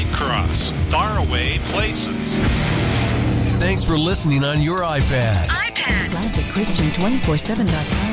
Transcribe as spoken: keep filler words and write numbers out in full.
White Cross, faraway places. Thanks for listening on your iPad. iPad. Classic Christian two forty-seven dot com.